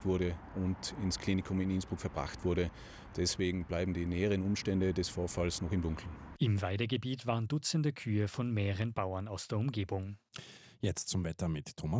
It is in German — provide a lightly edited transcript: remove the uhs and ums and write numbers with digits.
wurde und ins Klinikum in Innsbruck verbracht wurde. Deswegen bleiben die näheren Umstände des Vorfalls noch im Dunkeln. Im Weidegebiet waren Dutzende Kühe von mehreren Bauern aus der Umgebung. Jetzt zum Wetter mit Thomas